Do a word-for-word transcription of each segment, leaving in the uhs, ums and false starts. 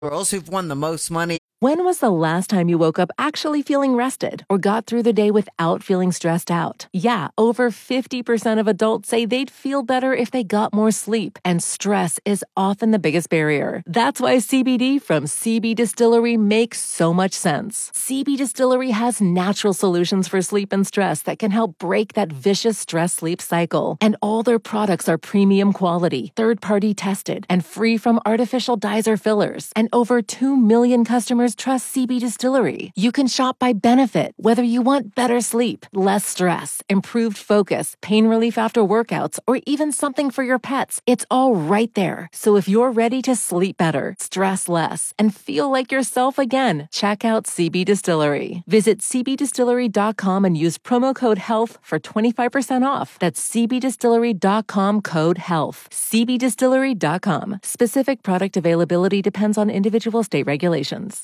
Girls who've won the most money. When was the last time you woke up actually feeling rested or got through the day without feeling stressed out? Yeah, over fifty percent of adults say they'd feel better if they got more sleep, and stress is often the biggest barrier. That's why C B D from C B Distillery makes so much sense. C B Distillery has natural solutions for sleep and stress that can help break that vicious stress-sleep cycle. And all their products are premium quality, third-party tested, and free from artificial dyes or fillers. And over two million customers trust C B Distillery. You can shop by benefit, whether you want better sleep, less stress, improved focus, pain relief after workouts, or even something for your pets. It's all right there. So if you're ready to sleep better, stress less, and feel like yourself again, check out C B Distillery. Visit c b distillery dot com and use promo code HEALTH for twenty-five percent off. That's c b distillery dot com code HEALTH. c b distillery dot com. Specific product availability depends on individual state regulations.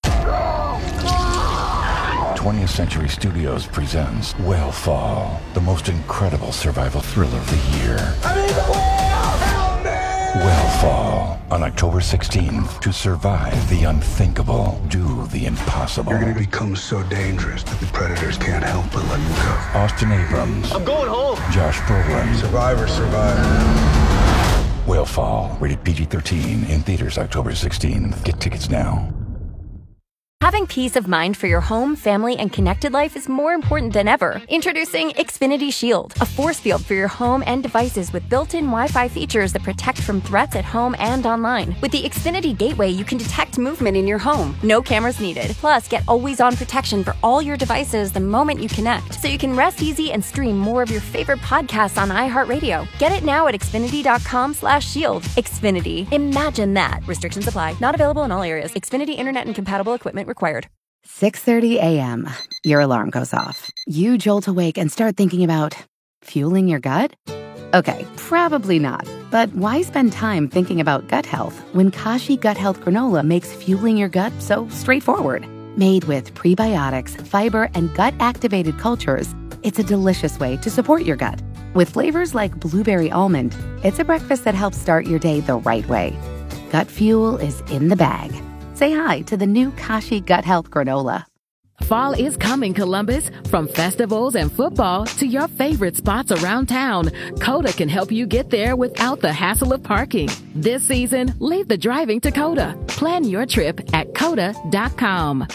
twentieth Century Studios presents Whalefall, the most incredible survival thriller of the year. I'm in the whale! Help me! Whalefall, on October sixteenth. To survive the unthinkable, do the impossible. You're gonna become so dangerous that the predators can't help but let you go. Austin Abrams. I'm going home. Josh Brolin. Survivor, survivor. Whalefall, rated P G thirteen, in theaters October sixteenth. Get tickets now. Having peace of mind for your home, family, and connected life is more important than ever. Introducing Xfinity Shield, a force field for your home and devices with built-in Wi-Fi features that protect from threats at home and online. With the Xfinity Gateway, you can detect movement in your home. No cameras needed. Plus, get always-on protection for all your devices the moment you connect, so you can rest easy and stream more of your favorite podcasts on iHeartRadio. Get it now at xfinity dot com slash shield. Xfinity. Imagine that. Restrictions apply. Not available in all areas. Xfinity Internet and compatible equipment required. six thirty a.m. Your alarm goes off. You jolt awake and start thinking about fueling your gut? Okay, probably not. But why spend time thinking about gut health when Kashi Gut Health Granola makes fueling your gut so straightforward? Made with prebiotics, fiber, and gut-activated cultures, it's a delicious way to support your gut. With flavors like blueberry almond, it's a breakfast that helps start your day the right way. Gut fuel is in the bag. Say hi to the new Kashi Gut Health Granola. Fall is coming, Columbus. From festivals and football to your favorite spots around town, Coda can help you get there without the hassle of parking. This season, leave the driving to Coda. Plan your trip at coda dot com.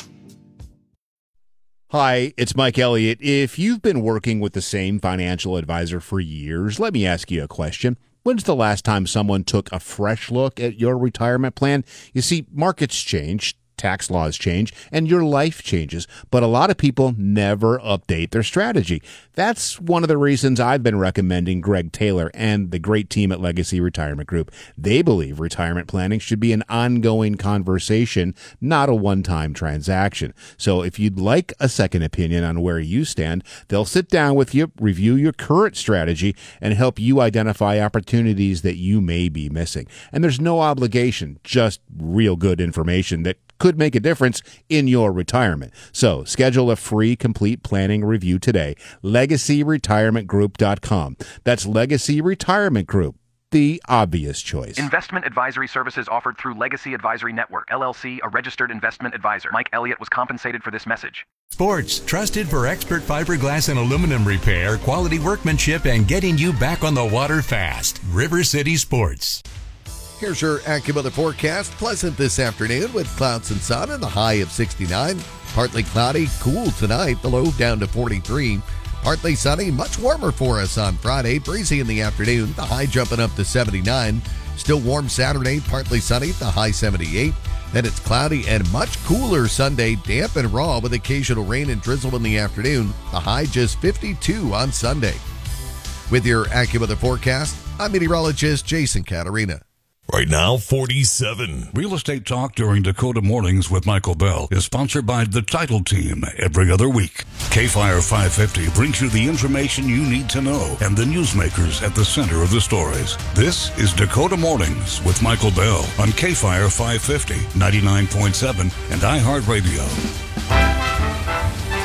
Hi, it's Mike Elliott. If you've been working with the same financial advisor for years, let me ask you a question. When's the last time someone took a fresh look at your retirement plan? You see, markets change, tax laws change, and your life changes, but a lot of people never update their strategy. That's one of the reasons I've been recommending Greg Taylor and the great team at Legacy Retirement Group. They believe retirement planning should be an ongoing conversation, not a one-time transaction. So if you'd like a second opinion on where you stand, they'll sit down with you, review your current strategy, and help you identify opportunities that you may be missing. And there's no obligation, just real good information that could make a difference in your retirement. So schedule a free complete planning review today. legacy retirement group dot com. That's Legacy Retirement Group, the obvious choice. Investment advisory services offered through Legacy Advisory Network, L L C, a registered investment advisor. Mike Elliott was compensated for this message. Sports, trusted for expert fiberglass and aluminum repair, quality workmanship, and getting you back on the water fast. River City Sports. Here's your AccuWeather forecast. Pleasant this afternoon with clouds and sun and the high of sixty-nine. Partly cloudy, cool tonight, the low down to forty-three. Partly sunny, much warmer for us on Friday. Breezy in the afternoon, the high jumping up to seventy-nine. Still warm Saturday, partly sunny, the high seventy-eight. Then it's cloudy and much cooler Sunday, damp and raw with occasional rain and drizzle in the afternoon. The high just fifty-two on Sunday. With your AccuWeather forecast, I'm meteorologist Jason Caterina. Right now, forty-seven. Real Estate Talk during Dakota Mornings with Michael Bell is sponsored by the Title Team every other week. K-Fire five fifty brings you the information you need to know and the newsmakers at the center of the stories. This is Dakota Mornings with Michael Bell on K-Fire five fifty, ninety-nine point seven, and iHeartRadio.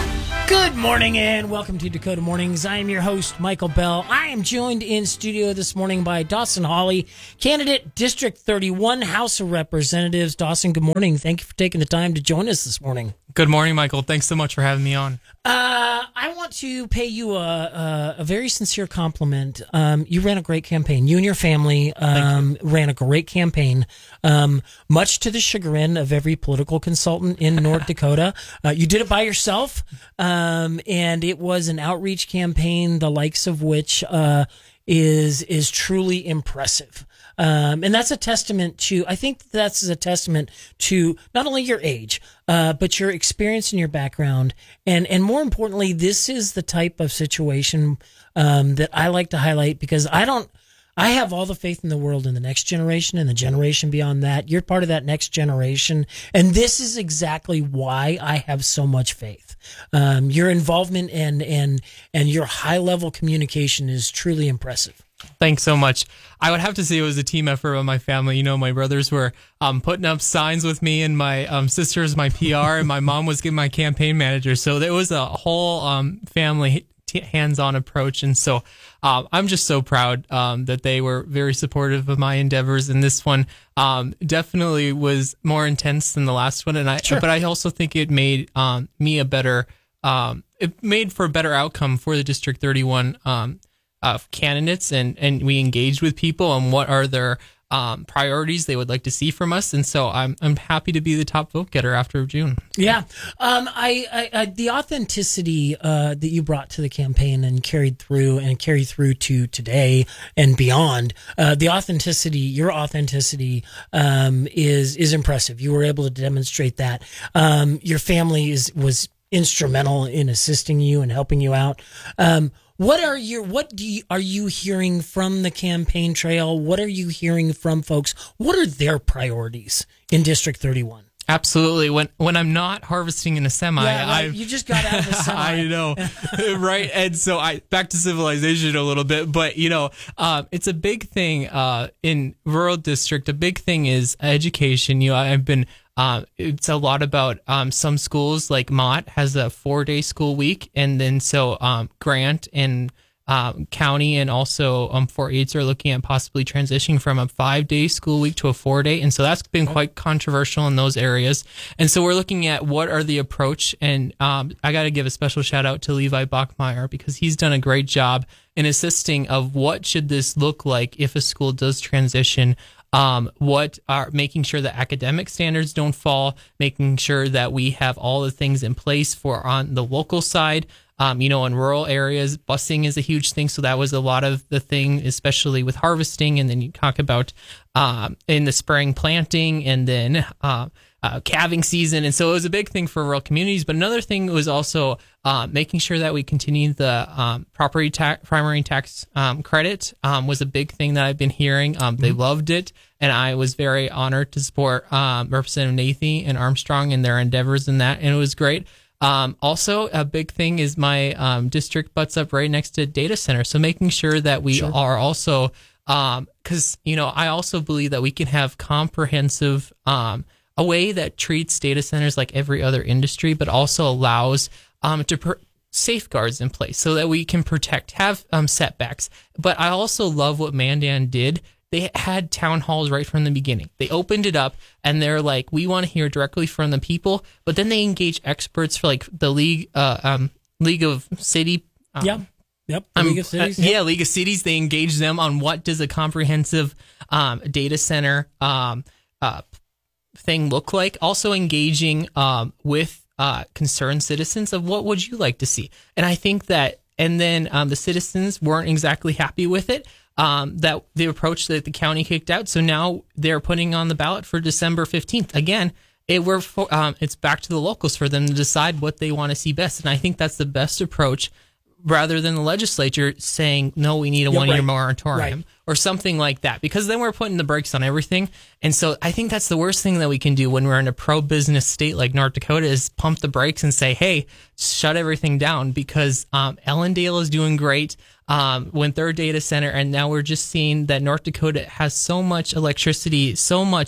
Good morning and welcome to Dakota Mornings. I am your host, Michael Bell. I am joined in studio this morning by Dawson Hawley, candidate District thirty-one, House of Representatives. Dawson, good morning. Thank you for taking the time to join us this morning. Good morning, Michael. Thanks so much for having me on. Uh, I want to pay you a, a, a very sincere compliment. Um, you ran a great campaign. You and your family um, you. ran a great campaign, um, much to the chagrin of every political consultant in North Dakota. Uh, you did it by yourself, um, and it was an outreach campaign, the likes of which uh, is is truly impressive. Um, and that's a testament to, I think that's a testament to not only your age, uh, but your experience and your background. And, and more importantly, this is the type of situation, um, that I like to highlight because I don't, I have all the faith in the world in the next generation and the generation beyond that. You're part of that next generation. And this is exactly why I have so much faith. Um, your involvement and, and, and your high level communication is truly impressive. Thanks so much. I would have to say it was a team effort with my family. You know, my brothers were um, putting up signs with me, and my um, sister is my P R, and my mom was getting my campaign manager. So there was a whole um, family t- hands-on approach. And so um, I'm just so proud um, that they were very supportive of my endeavors. And this one um, definitely was more intense than the last one. And I, Sure. But I also think it made um, me a better, um, it made for a better outcome for the District thirty-one um Uh, candidates, and, and we engaged with people on what are their um, priorities they would like to see from us. And so I'm I'm happy to be the top vote getter after June. Yeah. Um, I, I, I the authenticity uh, that you brought to the campaign and carried through and carried through to today and beyond, uh, the authenticity, your authenticity um, is is impressive. You were able to demonstrate that. Um, your family is was instrumental in assisting you and helping you out. Um, What are your, what do you, are you hearing from the campaign trail? What are you hearing from folks? What are their priorities in District thirty-one? Absolutely. When when I'm not harvesting in a semi, Yeah, right. I've, You just got out of the semi. I know, right? And so I back to civilization a little bit, but you know, um, it's a big thing uh, in rural district. A big thing is education. You know, I've been. Um, it's a lot about um, some schools like Mott has a four day school week, and then so um, Grant and um, County and also um, four eights are looking at possibly transitioning from a five day school week to a four day, and so that's been quite controversial in those areas. And so we're looking at what are the approach, and um, I got to give a special shout out to Levi Bachmeyer because he's done a great job in assisting of what should this look like if a school does transition. Um, what are making sure that academic standards don't fall, making sure that we have all the things in place for on the local side. Um, you know, in rural areas, busing is a huge thing. So that was a lot of the thing, especially with harvesting. And then you talk about um, in the spring planting and then uh, uh, calving season. And so it was a big thing for rural communities. But another thing was also uh, making sure that we continue the um, property tax, primary tax um, credit um, was a big thing that I've been hearing. Um, they mm-hmm. loved it. And I was very honored to support um, Representative Nathy and Armstrong in their endeavors in that. And it was great. Um, also, a big thing is my um, district butts up right next to data center. So making sure that we sure. are also, because, um, you know, I also believe that we can have comprehensive, um, a way that treats data centers like every other industry, but also allows um, to pr- safeguards in place so that we can protect, have um, setbacks. But I also love what Mandan did. They had town halls right from the beginning. They opened it up and they're like, we want to hear directly from the people. But then they engage experts for like the League, uh, um, League of City. Um, yep. Yep. Um, League of Cities. Uh, yep. Yeah. League of Cities. They engage them on what does a comprehensive um, data center um, uh, thing look like. Also engaging um, with uh, concerned citizens of what would you like to see. And I think that, and then um, the citizens weren't exactly happy with it. Um, that the approach that the county kicked out. So now they're putting on the ballot for December fifteenth. Again, it we're for, um, it's back to the locals for them to decide what they want to see best. And I think that's the best approach rather than the legislature saying, no, we need a yeah, one-year right. moratorium right. or something like that, because then we're putting the brakes on everything. And so I think that's the worst thing that we can do when we're in a pro-business state like North Dakota is pump the brakes and say, hey, shut everything down, because um, Ellendale is doing great. Um, when third data center, and now we're just seeing that North Dakota has so much electricity, so much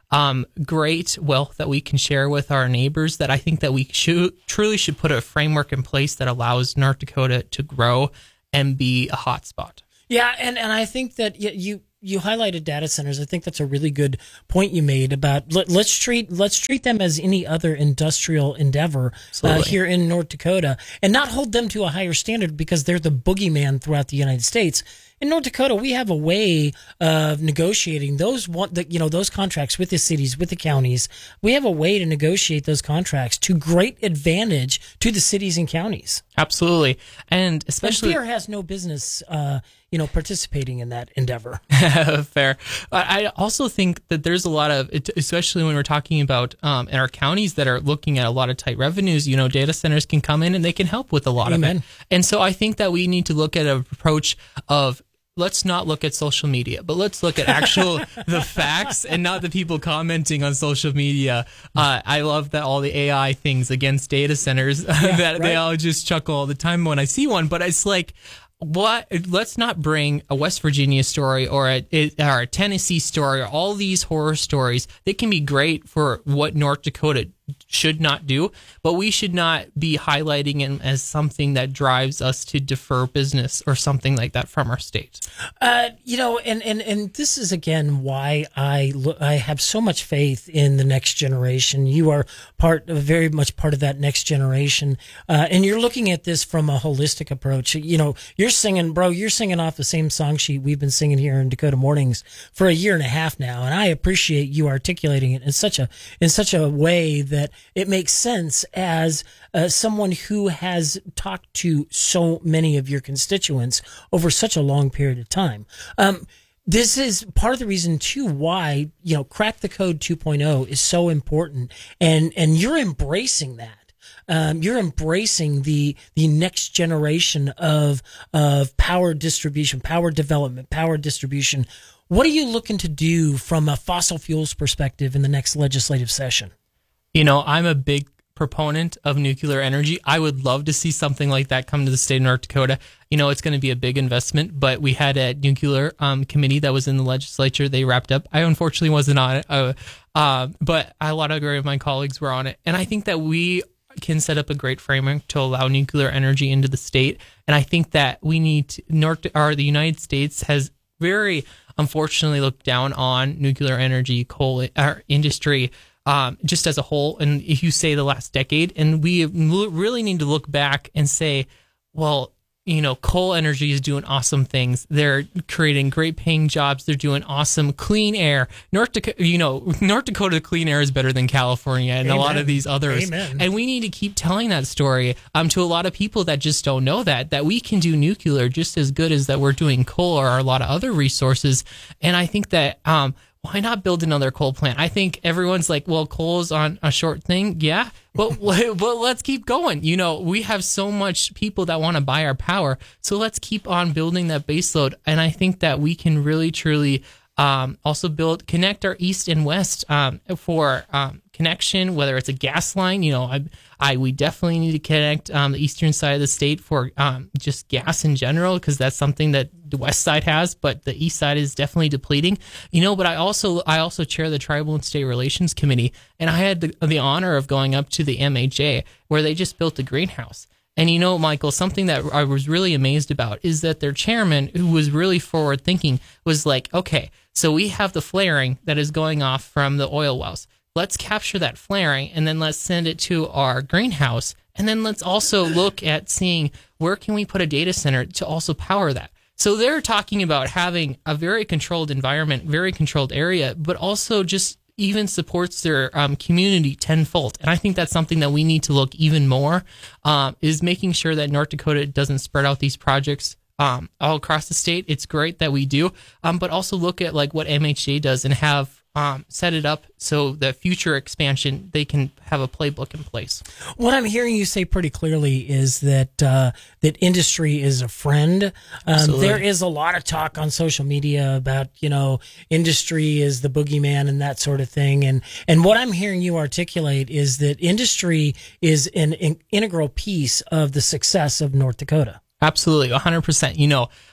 um, great wealth that we can share with our neighbors, that I think that we should truly should put a framework in place that allows North Dakota to grow and be a hotspot. Yeah, and, and I think that you you highlighted data centers. I think that's a really good point you made about let, let's treat let's treat them as any other industrial endeavor uh, here in North Dakota, and not hold them to a higher standard because they're the boogeyman throughout the United States. In North Dakota, we have a way of negotiating those one, the, you know, those contracts with the cities, with the counties. We have a way to negotiate those contracts to great advantage to the cities and counties. Absolutely, and especially and F E R has no business, uh, you know, participating in that endeavor. Fair. I also think that there's a lot of, especially when we're talking about um, in our counties that are looking at a lot of tight revenues, you know, data centers can come in and they can help with a lot Amen. of it. And so I think that we need to look at an approach of, let's not look at social media, but let's look at actual the facts and not the people commenting on social media. Uh, I love that all the A I things against data centers yeah, that right? they all just chuckle all the time when I see one. But it's like, what? Let's not bring a West Virginia story or a, or a Tennessee story or all these horror stories. They can be great for what North Dakota should not do, but we should not be highlighting it as something that drives us to defer business or something like that from our state. Uh, you know, and, and, and this is again why I look, I have so much faith in the next generation. You are part, very much part of that next generation, uh, and you're looking at this from a holistic approach. You know, you're singing, bro, you're singing off the same song sheet we've been singing here in Dakota Mornings for a year and a half now, and I appreciate you articulating it in such a in such a way that that it makes sense as uh, someone who has talked to so many of your constituents over such a long period of time. Um, this is part of the reason too why, you know, Crack the Code two point oh is so important, and and you're embracing that. Um, you're embracing the the next generation of of power distribution, power development, power distribution. What are you looking to do from a fossil fuels perspective in the next legislative session? You know, I'm a big proponent of nuclear energy. I would love to see something like that come to the state of North Dakota. You know, it's going to be a big investment, but we had a nuclear um, committee that was in the legislature. They wrapped up. I unfortunately wasn't on it, uh, uh, but a lot of my colleagues were on it. And I think that we can set up a great framework to allow nuclear energy into the state. And I think that we need to, North, or the United States has very unfortunately looked down on nuclear energy, coal our industry, Um, just as a whole, and if you say the last decade, and we really need to look back and say, well, you know, coal energy is doing awesome things. They're creating great paying jobs. They're doing awesome clean air. North Dakota, you know, North Dakota clean air is better than California and Amen. a lot of these others. Amen. And we need to keep telling that story um, to a lot of people that just don't know that, that we can do nuclear just as good as that we're doing coal or a lot of other resources. And I think that, um, why not build another coal plant? I think everyone's like, well, coal's on a short thing. Yeah, but, but let's keep going. You know, we have so much people that want to buy our power. So let's keep on building that baseload. And I think that we can really, truly um, also build, connect our east and west um, for um, connection, whether it's a gas line. You know, I, I we definitely need to connect um, the eastern side of the state for um, just gas in general, because that's something that the west side has, but the east side is definitely depleting. You know, but I also I also chair the Tribal and State Relations Committee, and I had the, the honor of going up to the M H A where they just built a greenhouse. And you know, Michael, something that I was really amazed about is that their chairman, who was really forward thinking, was like, okay, so we have the flaring that is going off from the oil wells. Let's capture that flaring and then let's send it to our greenhouse. And then let's also look at seeing where can we put a data center to also power that. So they're talking about having a very controlled environment, very controlled area, but also just even supports their um, community tenfold. And I think that's something that we need to look even more, um, is making sure that North Dakota doesn't spread out these projects um, all across the state. It's great that we do, um, but also look at like what M H A does and have um, set it up so the future expansion, they can have a playbook in place. What I'm hearing you say pretty clearly is that uh, that industry is a friend. Um, there is a lot of talk on social media about, you know, industry is the boogeyman and that sort of thing. And and what I'm hearing you articulate is that industry is an, an integral piece of the success of North Dakota. Absolutely, one hundred percent. You know,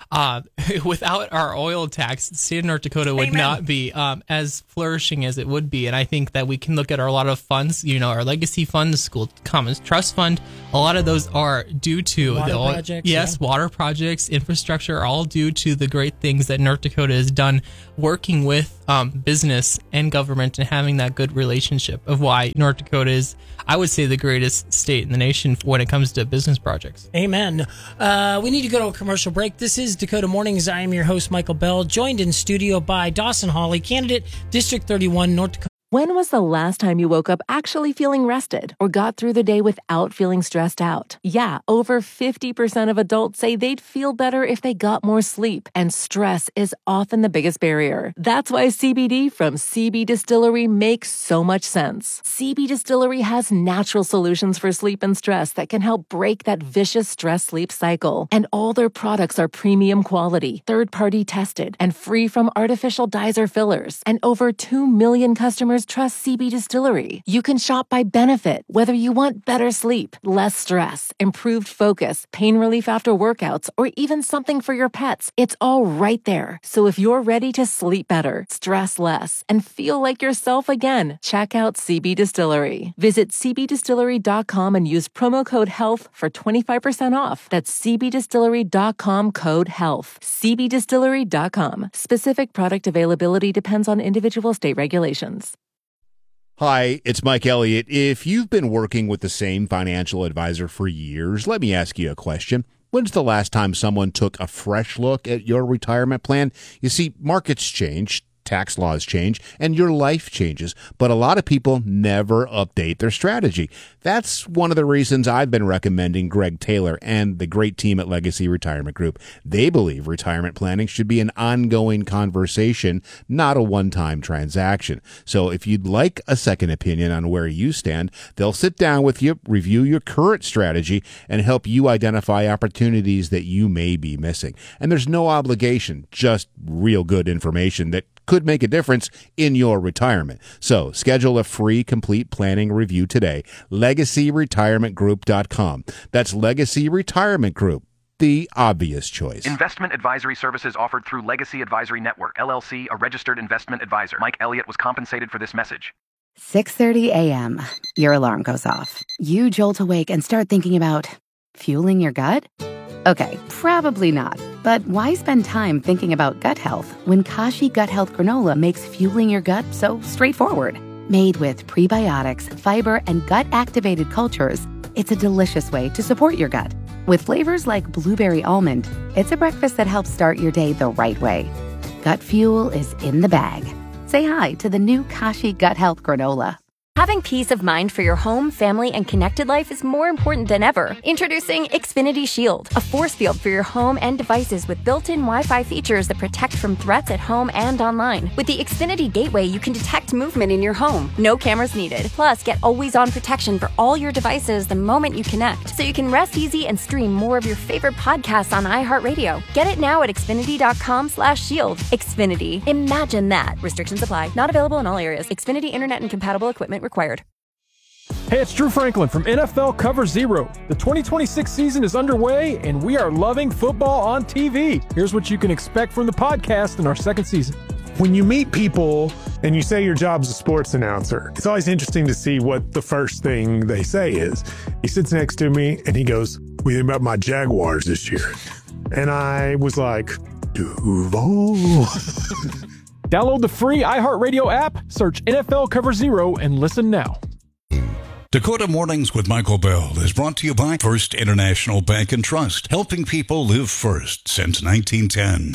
uh, without our oil tax, the state of North Dakota would Amen. not be um, as flourishing as it would be. And I think that we can look at our, a lot of funds, you know, our legacy fund, the school commons trust fund. A lot of those are due to Water the oil, projects, yes, yeah. water projects, infrastructure, are all due to the great things that North Dakota has done working with um, business and government and having that good relationship of why North Dakota is, I would say, the greatest state in the nation when it comes to business projects. Amen. Uh, we need to go to a commercial break. This is Dakota Mornings. I am your host, Michael Bell, joined in studio by Dawson Hawley, candidate, District thirty-one, North Dakota. When was the last time you woke up actually feeling rested or got through the day without feeling stressed out? Yeah, over fifty percent of adults say they'd feel better if they got more sleep, and stress is often the biggest barrier. That's why C B D from C B Distillery makes so much sense. C B Distillery has natural solutions for sleep and stress that can help break that vicious stress-sleep cycle. And all their products are premium quality, third-party tested, and free from artificial dyes or fillers. And over two million customers trust C B Distillery. You can shop by benefit, whether you want better sleep, less stress, improved focus, pain relief after workouts, or even something for your pets. It's all right there. So if you're ready to sleep better, stress less, and feel like yourself again, check out C B Distillery. Visit c b distillery dot com and use promo code HEALTH for twenty-five percent off. That's c b distillery dot com code HEALTH. c b distillery dot com. Specific product availability depends on individual state regulations. Hi, it's Mike Elliott. If you've been working with the same financial advisor for years, let me ask you a question. When's the last time someone took a fresh look at your retirement plan? You see, markets change, tax laws change, and your life changes, but a lot of people never update their strategy. That's one of the reasons I've been recommending Greg Taylor and the great team at Legacy Retirement Group. They believe retirement planning should be an ongoing conversation, not a one-time transaction. So if you'd like a second opinion on where you stand, they'll sit down with you, review your current strategy, and help you identify opportunities that you may be missing. And there's no obligation, just real good information that could make a difference in your retirement. So schedule a free complete planning review today. legacy retirement group dot com. That's Legacy Retirement Group, the obvious choice. Investment advisory services offered through Legacy Advisory Network, L L C, a registered investment advisor. Mike Elliott was compensated for this message. six thirty a.m. Your alarm goes off. You jolt awake and start thinking about fueling your gut? Okay, probably not. But why spend time thinking about gut health when Kashi Gut Health Granola makes fueling your gut so straightforward? Made with prebiotics, fiber, and gut-activated cultures, it's a delicious way to support your gut. With flavors like blueberry almond, it's a breakfast that helps start your day the right way. Gut fuel is in the bag. Say hi to the new Kashi Gut Health Granola. Having peace of mind for your home, family, and connected life is more important than ever. Introducing Xfinity Shield, a force field for your home and devices with built-in Wi-Fi features that protect from threats at home and online. With the Xfinity Gateway, you can detect movement in your home. No cameras needed. Plus, get always-on protection for all your devices the moment you connect, so you can rest easy and stream more of your favorite podcasts on iHeartRadio. Get it now at xfinity dot com slash shield. Xfinity. Imagine that. Restrictions apply. Not available in all areas. Xfinity Internet and compatible equipment required. Hey, it's Drew Franklin from N F L Cover Zero. The twenty twenty-six season is underway, and we are loving football on T V. Here's what you can expect from the podcast in our second season. When you meet people and you say your job's a sports announcer, it's always interesting to see what the first thing they say is. He sits next to me, and he goes, "What do you think about my Jaguars this year?" And I was like, Duval. Download the free iHeartRadio app, search N F L Cover Zero, and listen now. Dakota Mornings with Michael Bell is brought to you by First International Bank and Trust, helping people live first since nineteen ten.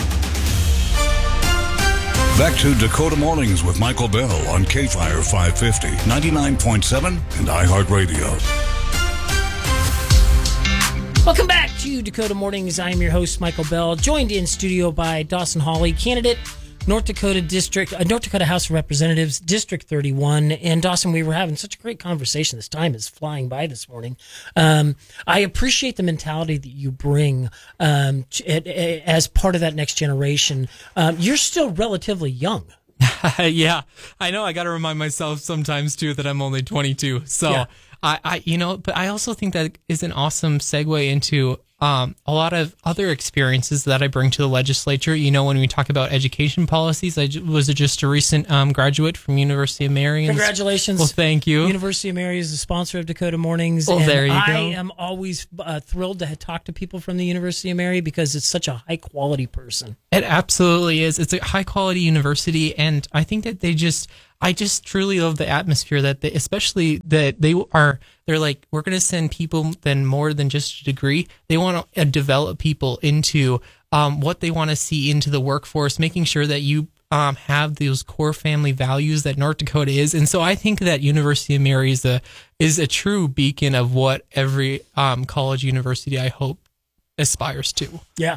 Back to Dakota Mornings with Michael Bell on K-Fire five fifty, ninety-nine point seven, and iHeartRadio. Welcome back to Dakota Mornings. I am your host, Michael Bell, joined in studio by Dawson Hawley, candidate, North Dakota District, uh, North Dakota House of Representatives, District thirty-one. And Dawson, we were having such a great conversation. This time is flying by this morning. Um, I appreciate the mentality that you bring um, to, uh, as part of that next generation. Um, you're still relatively young. Yeah, I know. I got to remind myself sometimes too that I'm only twenty-two. So Yeah. I, I, you know, but I also think that is an awesome segue into um, a lot of other experiences that I bring to the legislature. You know, when we talk about education policies, I j- was just a recent um, graduate from University of Marion. Congratulations. Well, thank you. University of Marion is the sponsor of Dakota Mornings. Well, and there you I go. am always uh, thrilled to talk to people from the University of Marion because it's such a high quality person. It absolutely is. It's a high quality university, and I think that they just, I just truly love the atmosphere that they, especially that they are, they're like, we're going to send people then more than just a degree. They want to develop people into um, what they want to see into the workforce, making sure that you um, have those core family values that North Dakota is. And so I think that University of Marion is a, is a true beacon of what every um, college university, I hope, aspires to. Yeah.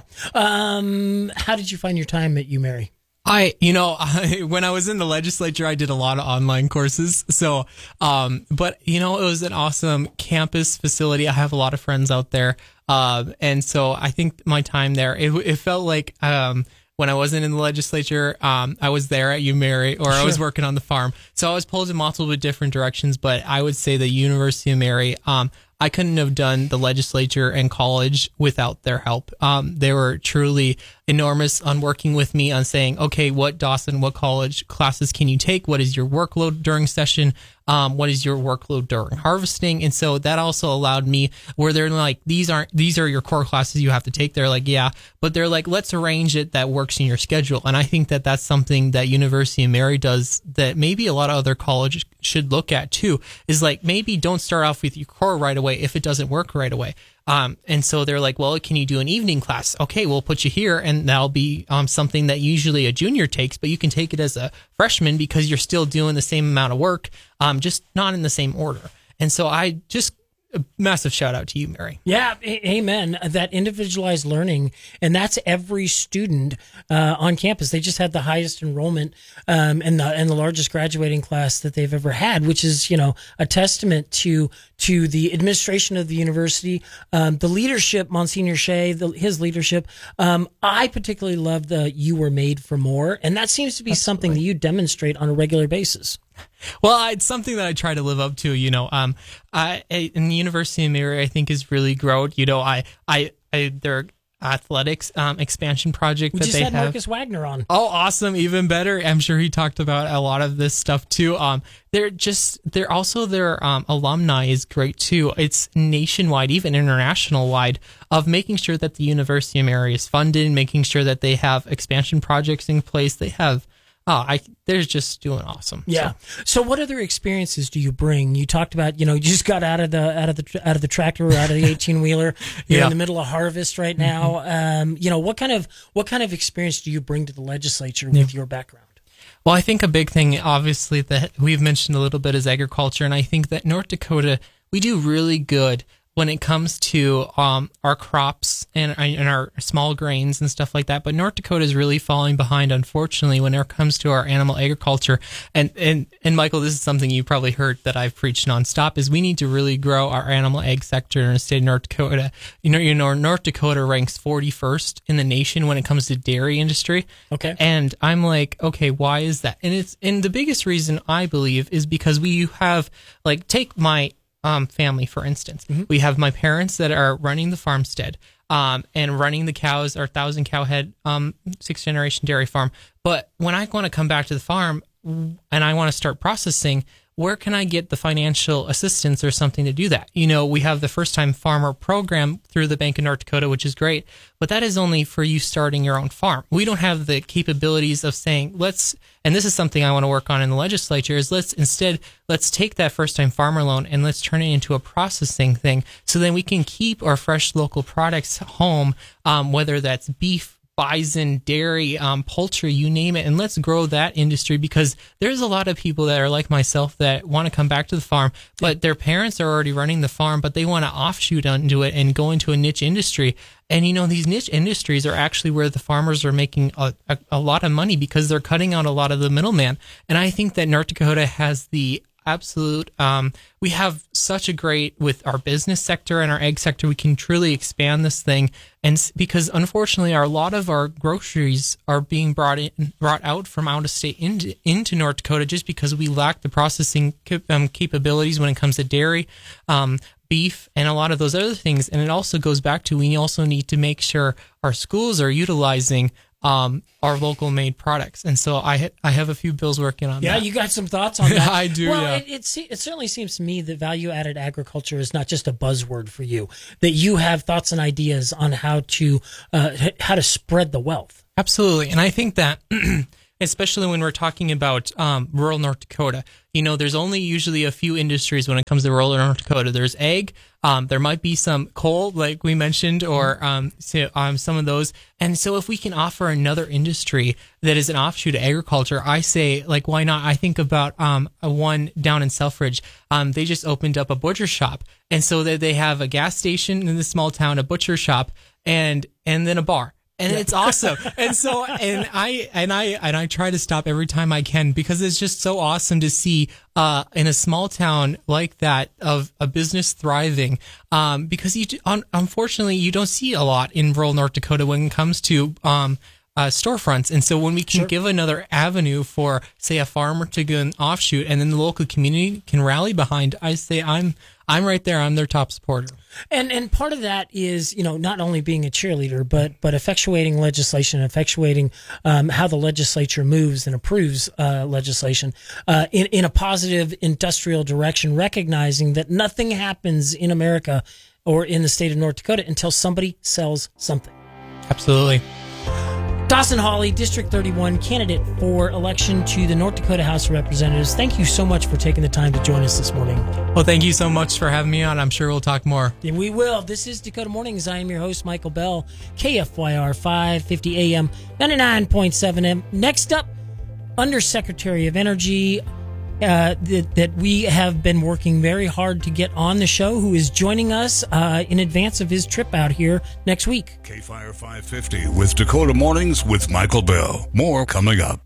Um, how did you find your time at UMary? I, you know, I, when I was in the legislature, I did a lot of online courses. So, um, but you know, it was an awesome campus facility. I have a lot of friends out there. Um, and so I think my time there, it, it felt like, um, when I wasn't in the legislature, um, I was there at UMary, or I was Sure. working on the farm. So I was pulled in multiple different directions, but I would say the University of Mary, um, I couldn't have done the legislature and college without their help. Um, they were truly enormous on working with me on saying, okay, what Dawson, what college classes can you take? What is your workload during session? Um, what is your workload during harvesting? And so that also allowed me where they're like, these aren't, these are your core classes you have to take. They're like, yeah, but they're like, let's arrange it that works in your schedule. And I think that that's something that University of Mary does that maybe a lot of other colleges should look at too, is like, maybe don't start off with your core right away if it doesn't work right away. Um, and so they're like, well, can you do an evening class? Okay, we'll put you here, and that'll be um, something that usually a junior takes, but you can take it as a freshman because you're still doing the same amount of work, um, just not in the same order. And so I just, a massive shout out to you, Mary. Yeah, a- amen. That individualized learning, and that's every student uh, on campus. They just had the highest enrollment um, and the and the largest graduating class that they've ever had, which is, you know, a testament to to the administration of the university, um, the leadership, Monsignor Shea, the, his leadership. Um, I particularly love the "You were made for more," and that seems to be Absolutely. something that you demonstrate on a regular basis. Well, it's something that I try to live up to, you know. Um, I, in the University of Mary, I think is really grown. You know, I, I, I their athletics um, expansion project We that just they had have. Marcus Wagner on. Oh, awesome! Even better. I'm sure he talked about a lot of this stuff too. Um, they're just they're also their um, alumni is great too. It's nationwide, even international wide, of making sure that the University of Mary is funded, making sure that they have expansion projects in place. They have. Oh, I they're just doing awesome. Yeah. So. so, what other experiences do you bring? You talked about, you know, you just got out of the out of the out of the tractor, or out of the eighteen wheeler. You're yeah. in the middle of harvest right now. Mm-hmm. Um, you know, what kind of what kind of experience do you bring to the legislature with yeah. your background? Well, I think a big thing, obviously, that we've mentioned a little bit is agriculture, and I think that North Dakota, we do really good when it comes to um, our crops and, and our small grains and stuff like that. But North Dakota is really falling behind, unfortunately, when it comes to our animal agriculture. And, and, and Michael, this is something you probably heard that I've preached nonstop, is we need to really grow our animal egg sector in the state of North Dakota. You know, you know, North Dakota ranks forty-first in the nation when it comes to dairy industry. Okay. And I'm like, okay, why is that? And it's, and the biggest reason I believe is because we have, like, take my Um, family, for instance. Mm-hmm. We have my parents that are running the farmstead um, and running the cows, our thousand cow head, um, sixth generation dairy farm. But when I want to come back to the farm and I want to start processing, where can I get the financial assistance or something to do that? You know, we have the first time farmer program through the Bank of North Dakota, which is great, but that is only for you starting your own farm. We don't have the capabilities of saying, let's, and this is something I want to work on in the legislature, is let's instead, let's take that first time farmer loan and let's turn it into a processing thing so then we can keep our fresh local products home, um, whether that's beef, bison, dairy, um, poultry, you name it, and let's grow that industry, because there's a lot of people that are like myself that want to come back to the farm, but their parents are already running the farm, but they want to offshoot into it and go into a niche industry. And, you know, these niche industries are actually where the farmers are making a, a, a lot of money because they're cutting out a lot of the middleman. And I think that North Dakota has the absolute, um, we have such a great, with our business sector and our egg sector, we can truly expand this thing. And because unfortunately, our, a lot of our groceries are being brought in, brought out from out of state into, into North Dakota just because we lack the processing cap- um, capabilities when it comes to dairy, um, beef, and a lot of those other things. And it also goes back to we also need to make sure our schools are utilizing um, our local made products. And so I ha- I have a few bills working on yeah, that. Yeah, you got some thoughts on that. I do, well, yeah. It, it, se- it certainly seems to me that value-added agriculture is not just a buzzword for you, that you have thoughts and ideas on how to uh, how to spread the wealth. Absolutely. And I think that especially when we're talking about um, rural North Dakota, you know, there's only usually a few industries when it comes to rural North Dakota. There's egg. Um, there might be some coal, like we mentioned, or um, so, um, some of those. And so if we can offer another industry that is an offshoot of agriculture, I say, like, why not? I think about um, a one down in Selfridge. Um, they just opened up a butcher shop. And so that they have a gas station in this small town, a butcher shop, and and then a bar. And yeah. It's awesome. And so, and I, and I, and I try to stop every time I can because it's just so awesome to see, uh, in a small town like that of a business thriving. Um, because you, un- unfortunately, you don't see a lot in rural North Dakota when it comes to, um, uh, storefronts. And so when we can sure. give another avenue for, say, a farmer to go an offshoot and then the local community can rally behind, I say I'm, I'm right there. I'm their top supporter. And and part of that is, you know, not only being a cheerleader, but but effectuating legislation, effectuating um, how the legislature moves and approves uh, legislation uh, in, in a positive industrial direction, recognizing that nothing happens in America or in the state of North Dakota until somebody sells something. Absolutely. Dawson Hawley, District thirty-one, candidate for election to the North Dakota House of Representatives. Thank you so much for taking the time to join us this morning. Well, thank you so much for having me on. I'm sure we'll talk more. And we will. This is Dakota Mornings. I am your host, Michael Bell, K F Y R five fifty A M, ninety-nine point seven F M. Next up, Undersecretary of Energy, uh, that, that we have been working very hard to get on the show, who is joining us uh, in advance of his trip out here next week. K F Y R five fifty with Dakota Mornings with Michael Bell. More coming up.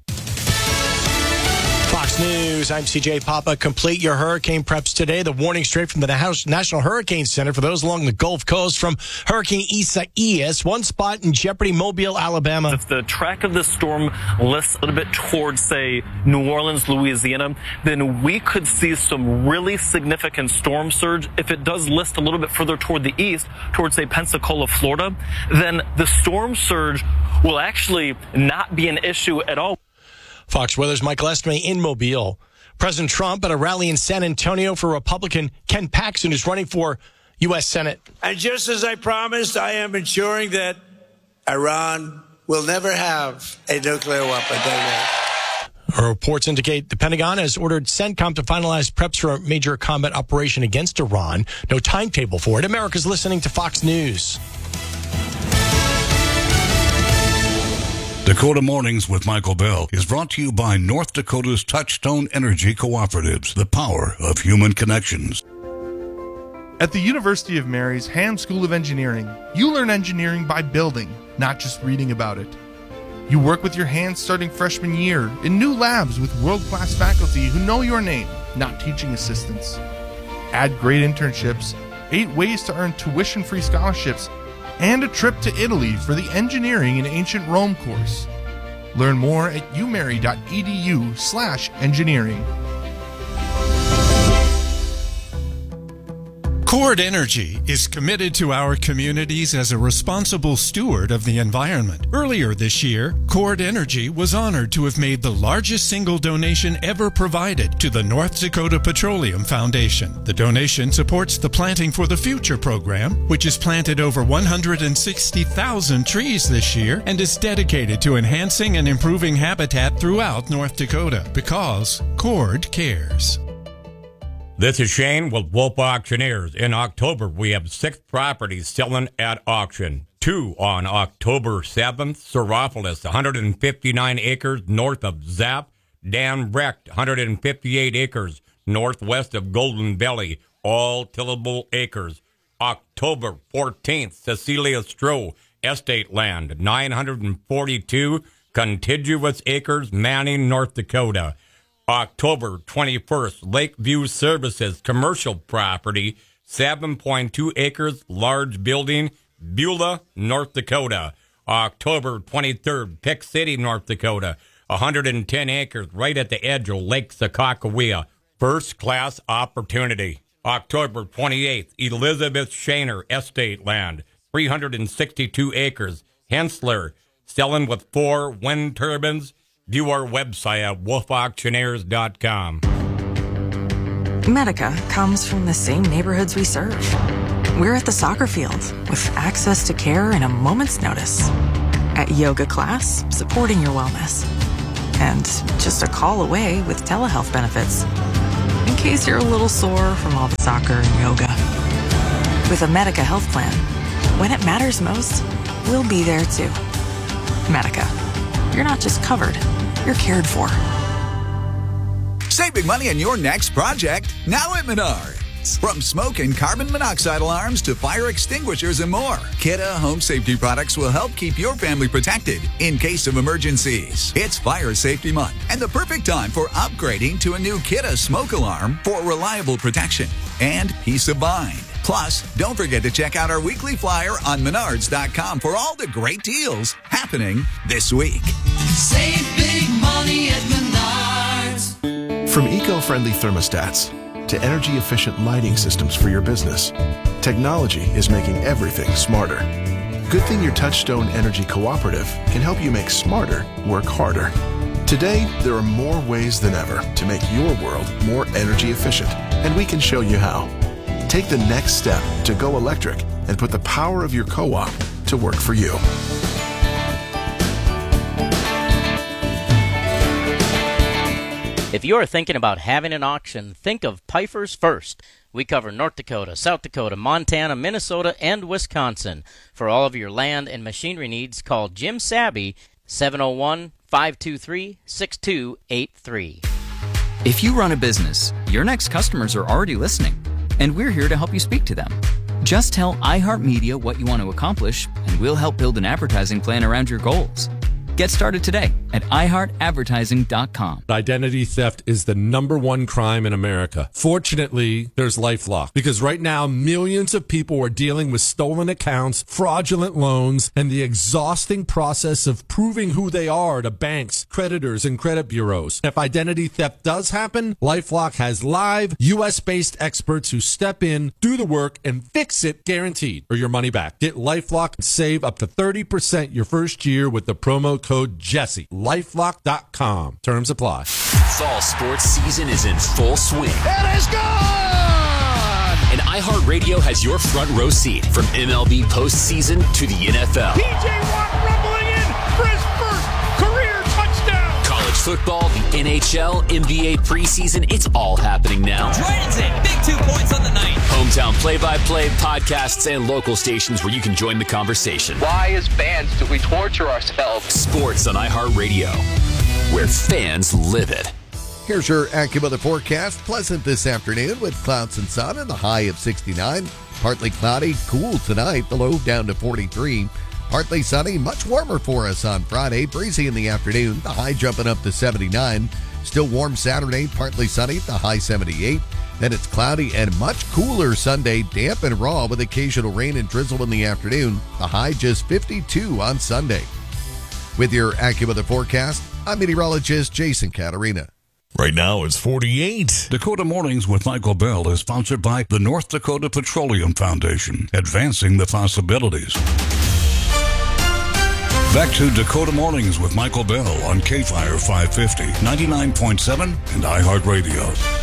Fox News, I'm C J Papa. Complete your hurricane preps today. The warning straight from the National Hurricane Center for those along the Gulf Coast from Hurricane Isaias. One spot in jeopardy, Mobile, Alabama. If the track of the storm lifts a little bit towards, say, New Orleans, Louisiana, then we could see some really significant storm surge. If it does lift a little bit further toward the east, towards, say, Pensacola, Florida, then the storm surge will actually not be an issue at all. Fox Weather's Michael Estime in Mobile. President Trump at a rally in San Antonio for Republican Ken Paxton, who's running for U S Senate. And just as I promised, I am ensuring that Iran will never have a nuclear weapon. Reports indicate the Pentagon has ordered CENTCOM to finalize preps for a major combat operation against Iran. No timetable for it. America's listening to Fox News. Dakota Mornings with Michael Bell is brought to you by North Dakota's Touchstone Energy Cooperatives, the power of human connections. At the University of Mary's Hand School of Engineering, you learn engineering by building, not just reading about it. You work with your hands starting freshman year in new labs with world-class faculty who know your name, not teaching assistants. Add great internships, eight ways to earn tuition-free scholarships, and a trip to Italy for the Engineering in Ancient Rome course. Learn more at umary.edu slash engineering. Chord Energy is committed to our communities as a responsible steward of the environment. Earlier this year, Chord Energy was honored to have made the largest single donation ever provided to the North Dakota Petroleum Foundation. The donation supports the Planting for the Future program, which has planted over one hundred sixty thousand trees this year and is dedicated to enhancing and improving habitat throughout North Dakota because Chord cares. This is Shane with Wolf Auctioneers. In October, we have six properties selling at auction. Two on October seventh, Seropolis, one hundred fifty-nine acres north of Zap. Dan Brecht, one hundred fifty-eight acres northwest of Golden Valley, all tillable acres. October fourteenth, Cecilia Stroh, Estate Land, nine hundred forty-two contiguous acres, Manning, North Dakota. October twenty-first, Lakeview Services, commercial property, seven point two acres, large building, Beulah, North Dakota. October twenty-third, Pick City, North Dakota, one hundred ten acres, right at the edge of Lake Sakakawea. First class opportunity. October twenty-eighth, Elizabeth Shaner Estate Land, three hundred sixty-two acres, Hensler, selling with four wind turbines. View our website at wolf auctioneers dot com. Medica comes from the same neighborhoods we serve. We're at the soccer field with access to care in a moment's notice. At yoga class, supporting your wellness. And just a call away with telehealth benefits. In case you're a little sore from all the soccer and yoga. With a Medica health plan, when it matters most, we'll be there too. Medica. You're not just covered, you're cared for. Save big money on your next project, now at Menards. From smoke and carbon monoxide alarms to fire extinguishers and more, Kidde Home Safety products will help keep your family protected in case of emergencies. It's Fire Safety Month and the perfect time for upgrading to a new Kidde smoke alarm for reliable protection and peace of mind. Plus, don't forget to check out our weekly flyer on menards dot com for all the great deals happening this week. Save big money at Menards. From eco-friendly thermostats to energy-efficient lighting systems for your business, technology is making everything smarter. Good thing your Touchstone Energy Cooperative can help you make smarter work harder. Today, there are more ways than ever to make your world more energy efficient, and we can show you how. Take the next step to go electric and put the power of your co-op to work for you. If you're thinking about having an auction, think of Pifers First. We cover North Dakota, South Dakota, Montana, Minnesota, and Wisconsin. For all of your land and machinery needs, call Jim Sabby, seven oh one, five two three, six two eight three. If you run a business, your next customers are already listening, and we're here to help you speak to them. Just tell iHeartMedia what you want to accomplish, and we'll help build an advertising plan around your goals. Get started today at i heart advertising dot com. Identity theft is the number one crime in America. Fortunately, there's LifeLock, because right now millions of people are dealing with stolen accounts, fraudulent loans, and the exhausting process of proving who they are to banks, creditors, and credit bureaus. If identity theft does happen, LifeLock has live U S-based experts who step in, do the work, and fix it guaranteed, or your money back. Get LifeLock and save up to thirty percent your first year with the promo code Jesse. lifelock dot com. Terms apply. Fall sports season is in full swing. It is gone! And iHeartRadio has your front row seat from M L B postseason to the N F L. P J Watt rumbling in for his first career touchdown! College football, the N H L, N B A preseason, it's all happening now. Dragons in, big two points on the night. Hometown play-by-play, podcasts, and local stations where you can join the conversation. Why, as fans, do we torture ourselves? Sports on iHeartRadio, where fans live it. Here's your AccuWeather forecast. Pleasant this afternoon with clouds and sun and the high of sixty-nine. Partly cloudy, cool tonight, the low down to forty-three. Partly sunny, much warmer for us on Friday. Breezy in the afternoon, the high jumping up to seventy-nine. Still warm Saturday, partly sunny, the high seventy-eight. Then it's cloudy and much cooler Sunday, damp and raw with occasional rain and drizzle in the afternoon. The high just fifty-two on Sunday. With your AccuWeather forecast, I'm meteorologist Jason Caterina. Right now it's forty-eight. Dakota Mornings with Michael Bell is sponsored by the North Dakota Petroleum Foundation, advancing the possibilities. Back to Dakota Mornings with Michael Bell on K-Fire five fifty, ninety-nine point seven, and iHeartRadio.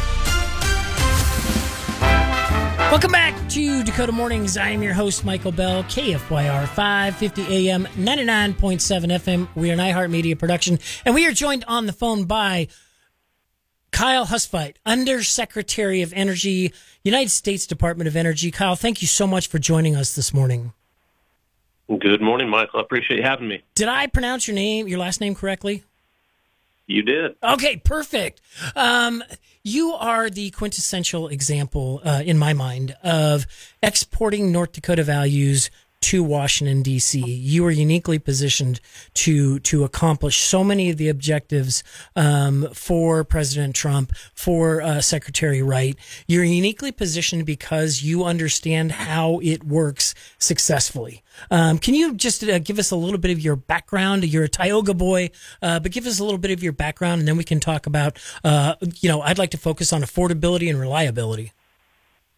Welcome back to Dakota Mornings. I am your host, Michael Bell, K F Y R five fifty A M, ninety-nine point seven F M. We are an iHeartMedia production, and we are joined on the phone by Kyle Hustveit, Undersecretary of Energy, United States Department of Energy. Kyle, thank you so much for joining us this morning. Good morning, Michael. I appreciate you having me. Did I pronounce your name, your last name correctly? You did. Okay, perfect. Um, you are the quintessential example, uh, in my mind, of exporting North Dakota values to Washington, D C. You are uniquely positioned to to accomplish so many of the objectives um, for President Trump, for uh, Secretary Wright. You're uniquely positioned because you understand how it works successfully. Um, can you just uh, give us a little bit of your background? You're a Tioga boy, uh, but give us a little bit of your background, and then we can talk about, uh, you know, I'd like to focus on affordability and reliability.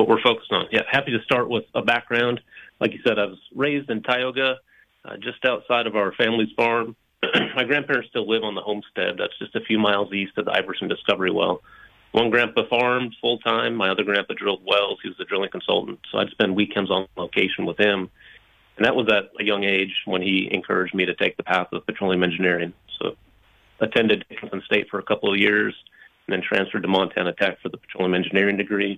what we're focused on. Yeah, happy to start with a background. Like you said, I was raised in Tioga, uh, just outside of our family's farm. My grandparents still live on the homestead. That's just a few miles east of the Iverson Discovery Well. One grandpa farmed full-time. My other grandpa drilled wells. He was a drilling consultant. So I'd spend weekends on location with him. And that was at a young age when he encouraged me to take the path of petroleum engineering. So attended Dickinson State for a couple of years and then transferred to Montana Tech for the petroleum engineering degree.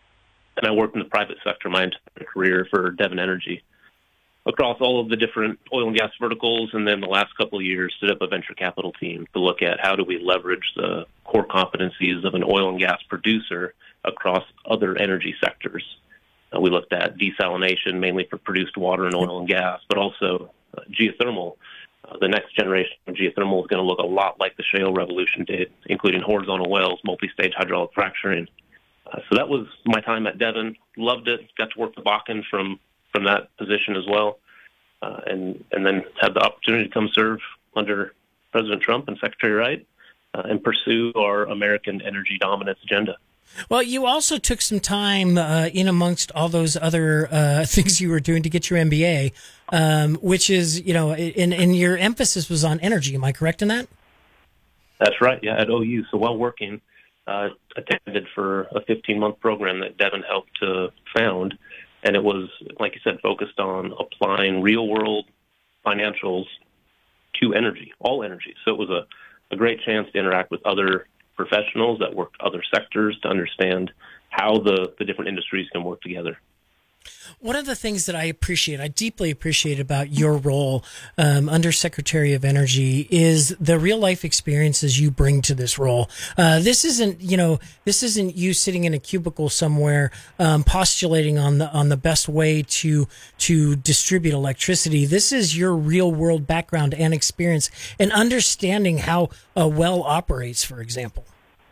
And I worked in the private sector my entire career for Devon Energy across all of the different oil and gas verticals, and then the last couple of years stood up a venture capital team to look at how do we leverage the core competencies of an oil and gas producer across other energy sectors. Uh, we looked at desalination, mainly for produced water and oil and gas, but also uh, geothermal. Uh, the next generation of geothermal is going to look a lot like the shale revolution did, including horizontal wells, multi-stage hydraulic fracturing. Uh, so that was my time at Devon. Loved it. Got to work the Bakken from from that position as well, uh, and and then had the opportunity to come serve under President Trump and Secretary Wright uh, and pursue our American energy dominance agenda. Well, you also took some time uh, in amongst all those other uh, things you were doing to get your M B A, um, which is, you know, and, and your emphasis was on energy. Am I correct in that? That's right, yeah, at O U. So while working, uh, attended for a fifteen-month program that Devon helped to found. And it was, like you said, focused on applying real-world financials to energy, all energy. So it was a, a great chance to interact with other professionals that worked other sectors to understand how the, the different industries can work together. One of the things that I appreciate, I deeply appreciate about your role um, under Secretary of Energy is the real life experiences you bring to this role. Uh, this isn't, you know, this isn't you sitting in a cubicle somewhere um, postulating on the on the best way to to distribute electricity. This is your real world background and experience and understanding how a well operates, for example.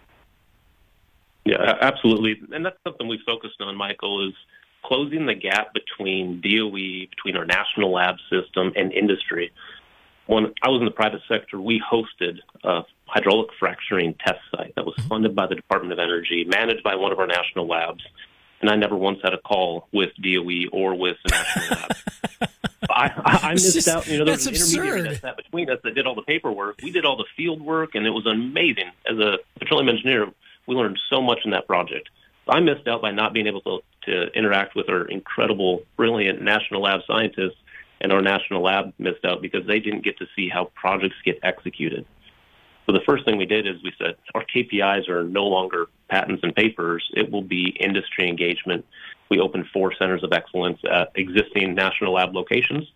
Yeah, absolutely, and that's something we focused on, Michael, is closing the gap between D O E, between our national lab system and industry. When I was in the private sector, we hosted a hydraulic fracturing test site that was funded by the Department of Energy, managed by one of our national labs, and I never once had a call with D O E or with the national lab. I, I, I missed just, out. You know, there was an absurd. intermediary that sat between us that did all the paperwork. We did all the field work, and it was amazing. As a petroleum engineer, we learned so much in that project. I missed out by not being able to, to interact with our incredible, brilliant national lab scientists, and our national lab missed out because they didn't get to see how projects get executed. So the first thing we did is we said our K P Is are no longer patents and papers. It will be industry engagement. We opened four centers of excellence at existing national lab locations,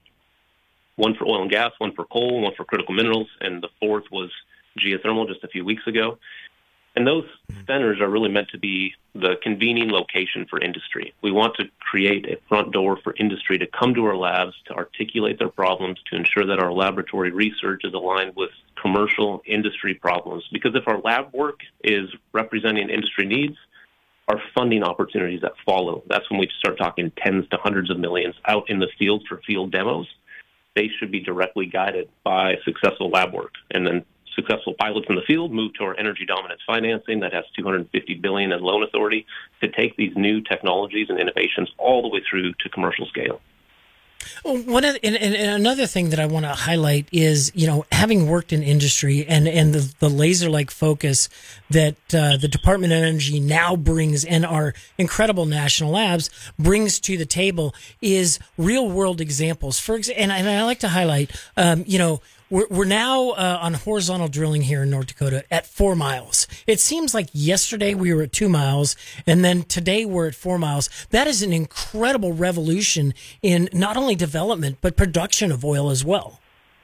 one for oil and gas, one for coal, one for critical minerals, and the fourth was geothermal just a few weeks ago. And those centers are really meant to be the convening location for industry. We want to create a front door for industry to come to our labs, to articulate their problems, to ensure that our laboratory research is aligned with commercial industry problems. Because if our lab work is representing industry needs, our funding opportunities that follow, that's when we start talking tens to hundreds of millions out in the field for field demos. They should be directly guided by successful lab work. And then successful pilots in the field move to our energy dominance financing that has two hundred fifty billion dollars in loan authority to take these new technologies and innovations all the way through to commercial scale. Well, one of, and, and another thing that I want to highlight is, you know, having worked in industry and, and the, the laser-like focus that uh, the Department of Energy now brings and our incredible national labs brings to the table is real-world examples. For exa- and, and I like to highlight, um, you know, We're, we're now uh, on horizontal drilling here in North Dakota at four miles. It seems like yesterday we were at two miles, and then today we're at four miles. That is an incredible revolution in not only development, but production of oil as well.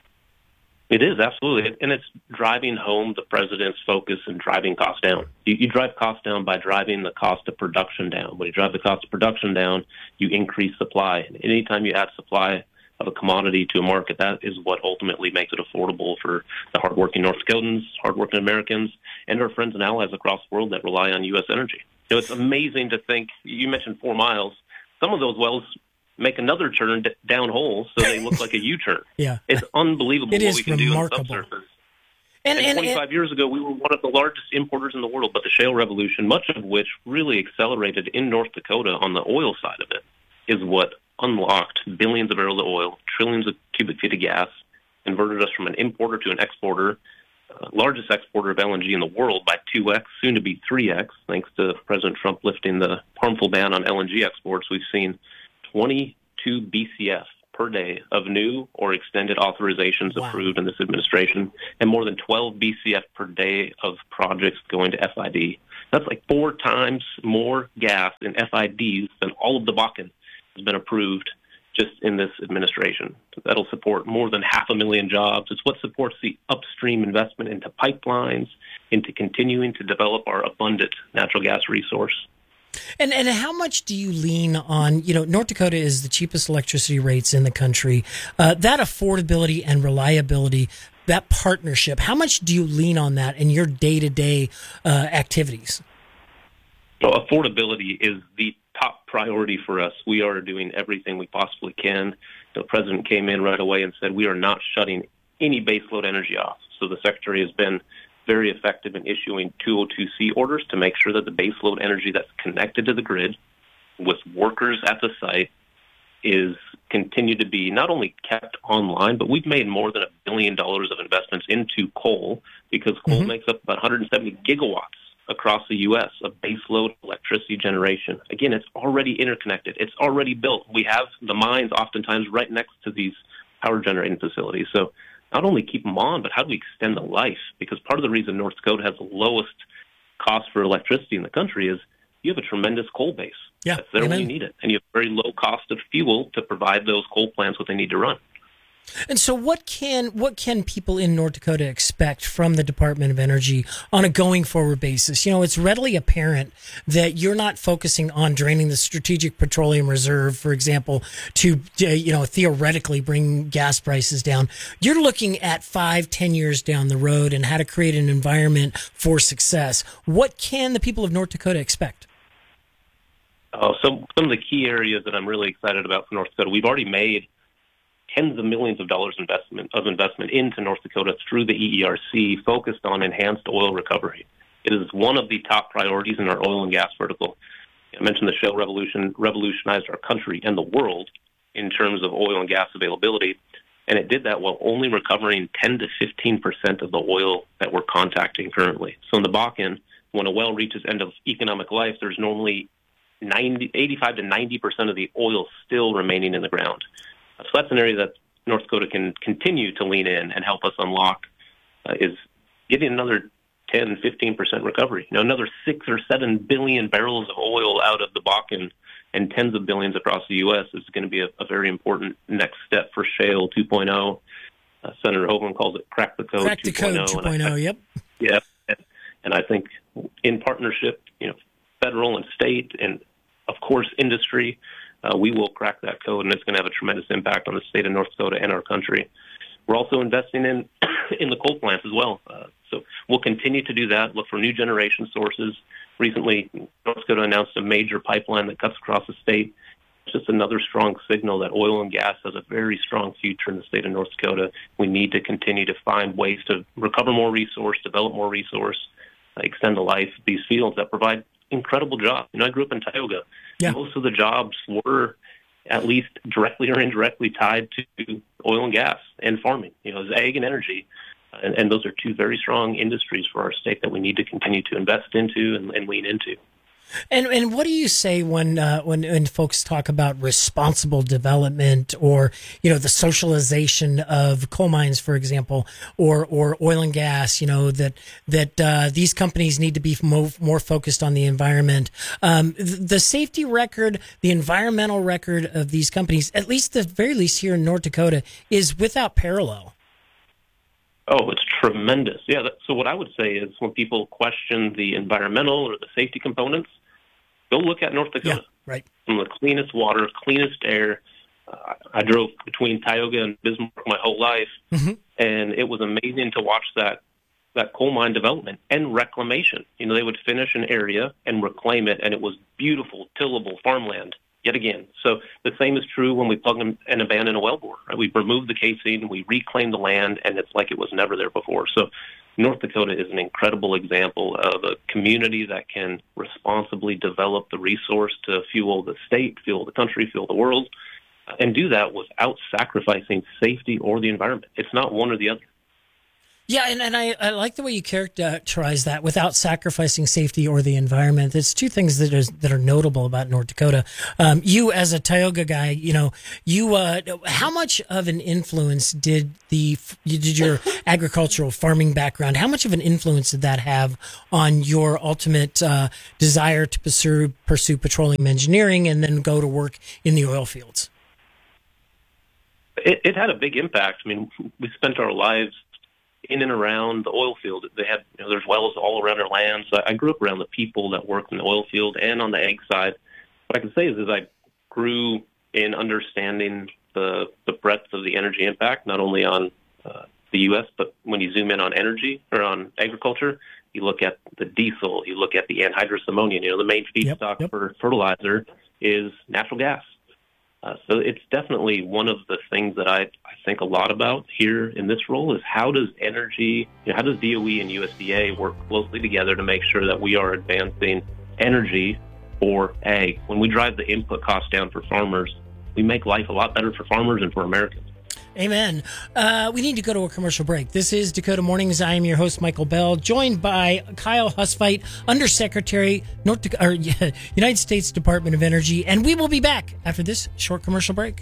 It is, absolutely. And it's driving home the president's focus and driving costs down. You, you drive costs down by driving the cost of production down. When you drive the cost of production down, you increase supply. And anytime you add supply of a commodity to a market, that is what ultimately makes it affordable for the hardworking North Dakotans, hardworking Americans, and our friends and allies across the world that rely on U S energy. You know, it's amazing to think, you mentioned four miles, some of those wells make another turn d- downhole so they look like a U-turn. Yeah. It's unbelievable it what is we can remarkable. do on subsurface. And, and twenty-five and, years ago, we were one of the largest importers in the world, but the shale revolution, much of which really accelerated in North Dakota on the oil side of it, is what unlocked billions of barrels of oil, trillions of cubic feet of gas, converted us from an importer to an exporter, uh, largest exporter of L N G in the world by two X, soon to be three X, thanks to President Trump lifting the harmful ban on L N G exports. We've seen twenty-two B C F per day of new or extended authorizations wow. approved in this administration, and more than twelve B C F per day of projects going to F I D. That's like four times more gas in F I Ds than all of the Bakken has been approved just in this administration. That'll support more than half a million jobs. It's what supports the upstream investment into pipelines, into continuing to develop our abundant natural gas resource. And and how much do you lean on, you know, North Dakota is the cheapest electricity rates in the country. Uh, that affordability and reliability, that partnership, how much do you lean on that in your day-to-day uh, activities? So affordability is the top priority for us. We are doing everything we possibly can. The president came in right away and said we are not shutting any baseload energy off. So the secretary has been very effective in issuing two oh two C orders to make sure that the baseload energy that's connected to the grid with workers at the site is continued to be not only kept online, but we've made more than a billion dollars of investments into coal because coal mm-hmm. makes up about one hundred seventy gigawatts across the U S of baseload electricity generation. Again, it's already interconnected. It's already built. We have the mines oftentimes right next to these power generating facilities. So not only keep them on, but how do we extend the life? Because part of the reason North Dakota has the lowest cost for electricity in the country is you have a tremendous coal base. Yeah, that's there when you need it. And you have very low cost of fuel to provide those coal plants what they need to run. And so what can what can people in North Dakota expect from the Department of Energy on a going forward basis? You know, it's readily apparent that you're not focusing on draining the Strategic Petroleum Reserve, for example, to, you know, theoretically bring gas prices down. You're looking at five, ten years down the road and how to create an environment for success. What can the people of North Dakota expect? Oh, some, some of the key areas that I'm really excited about for North Dakota, we've already made tens of millions of dollars investment of investment into North Dakota through the E E R C, focused on enhanced oil recovery. It is one of the top priorities in our oil and gas vertical. I mentioned the shale revolution revolutionized our country and the world in terms of oil and gas availability, and it did that while only recovering ten to fifteen percent of the oil that we're contacting currently. So in the Bakken, when a well reaches end of economic life, there's normally ninety, eighty-five to ninety percent of the oil still remaining in the ground. So that's an area that North Dakota can continue to lean in and help us unlock, uh, is getting another ten, fifteen percent recovery. You know, another six or seven billion barrels of oil out of the Bakken and tens of billions across the U S is going to be a, a very important next step for Shale two point oh. Uh, Senator Hoagland calls it Crack the Code Crack the Code two point oh, yep. Yeah, and, and I think in partnership, you know, federal and state and, of course, industry, Uh, we will crack that code, and it's going to have a tremendous impact on the state of North Dakota and our country. We're also investing in in the coal plants as well. Uh, so we'll continue to do that, look for new generation sources. Recently, North Dakota announced a major pipeline that cuts across the state. It's just another strong signal that oil and gas has a very strong future in the state of North Dakota. We need to continue to find ways to recover more resource, develop more resource, uh, extend the life of these fields that provide incredible jobs. You know, I grew up in Tioga. Yeah. Most of the jobs were at least directly or indirectly tied to oil and gas and farming, you know, as ag and energy. And, and those are two very strong industries for our state that we need to continue to invest into and, and lean into. And and what do you say when uh, when when folks talk about responsible development, or you know the socialization of coal mines, for example, or or oil and gas? You know that that uh, these companies need to be more, more focused on the environment. Um, the safety record, the environmental record of these companies, at least the very least here in North Dakota, is without parallel. Oh, it's tremendous. Yeah. That, so what I would say is when people question the environmental or the safety components, go look at North Dakota. Yeah, right. Some of the cleanest water, cleanest air. Uh, I drove between Tioga and Bismarck my whole life, mm-hmm. and it was amazing to watch that that coal mine development and reclamation. You know, they would finish an area and reclaim it, and it was beautiful, tillable farmland yet again. So the same is true when we plug and abandon a wellbore. Right? We remove the casing, we reclaim the land, and it's like it was never there before. So North Dakota is an incredible example of a community that can responsibly develop the resource to fuel the state, fuel the country, fuel the world, uh, and do that without sacrificing safety or the environment. It's not one or the other. Yeah, and, and I, I like the way you characterize that, without sacrificing safety or the environment. It's two things that are that are notable about North Dakota. Um, you, as a Tioga guy, you know, you uh, how much of an influence did the did your agricultural farming background? How much of an influence did that have on your ultimate uh, desire to pursue pursue petroleum engineering and then go to work in the oil fields? It, it had a big impact. I mean, we spent our lives in and around the oil field. They had, you know, there's wells all around our land. So I grew up around the people that worked in the oil field and on the ag side. What I can say is, is I grew in understanding the the breadth of the energy impact, not only on uh, the U S, but when you zoom in on energy or on agriculture, you look at the diesel, you look at the anhydrous ammonia. You know, the main feedstock yep, yep. for fertilizer is natural gas. Uh, so it's definitely one of the things that I, I think a lot about here in this role is how does energy, you know, how does D O E and U S D A work closely together to make sure that we are advancing energy for ag. When we drive the input costs down for farmers, we make life a lot better for farmers and for Americans. Amen. Uh, we need to go to a commercial break. This is Dakota Mornings. I am your host, Michael Bell, joined by Kyle Husveit, Undersecretary, North Dakota, or, yeah, United States Department of Energy, and we will be back after this short commercial break.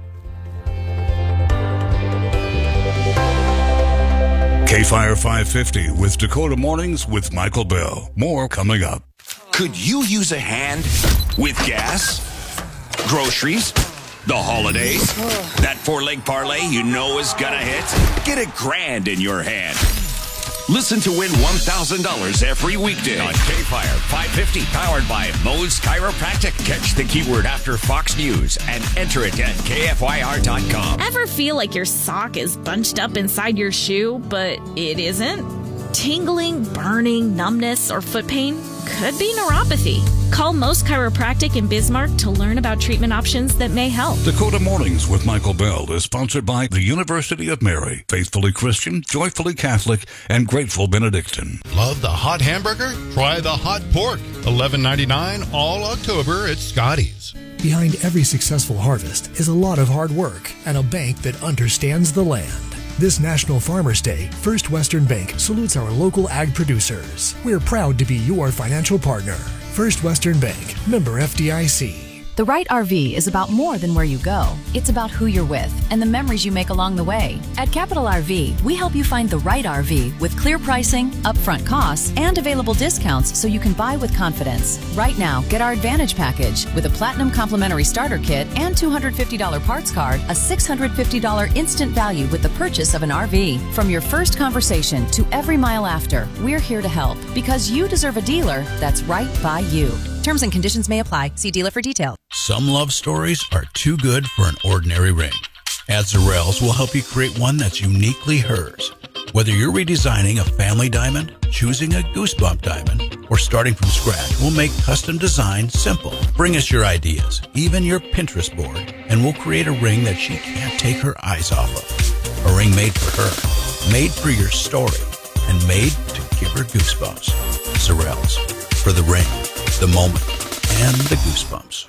K-Fire five fifty with Dakota Mornings with Michael Bell. More coming up. Could you use a hand with gas, groceries, the holidays? That four-leg parlay you know is gonna hit? Get a grand in your hand. Listen to win one thousand dollars every weekday on K-Fire five fifty, powered by Moe's Chiropractic. Catch the keyword after Fox News and enter it at K F Y R dot com. Ever feel like your sock is bunched up inside your shoe, but it isn't? Tingling, burning, numbness, or foot pain? Could be neuropathy. Call Moe's Chiropractic in Bismarck to learn about treatment options that may help. Dakota Mornings with Michael Bell is sponsored by the University of Mary, faithfully Christian, joyfully Catholic, and grateful Benedictine. Love the hot hamburger? Try the hot pork. eleven ninety-nine all October at Scotty's. Behind every successful harvest is a lot of hard work and a bank that understands the land. This National Farmers Day, First Western Bank salutes our local ag producers. We're proud to be your financial partner. First Western Bank, member F D I C. The right R V is about more than where you go. It's about who you're with and the memories you make along the way. At Capital R V, we help you find the right R V with clear pricing, upfront costs, and available discounts so you can buy with confidence. Right now, get our Advantage package with a Platinum Complimentary Starter Kit and two hundred fifty dollars parts card, a six hundred fifty dollars instant value with the purchase of an R V. From your first conversation to every mile after, we're here to help because you deserve a dealer that's right by you. Terms and conditions may apply. See dealer for details. Some love stories are too good for an ordinary ring. At Zarells, we'll help you create one that's uniquely hers. Whether you're redesigning a family diamond, choosing a goosebump diamond, or starting from scratch, we'll make custom design simple. Bring us your ideas, even your Pinterest board, and we'll create a ring that she can't take her eyes off of. A ring made for her, made for your story, and made to give her goosebumps. Zarells, for the ring, the moment, and the goosebumps.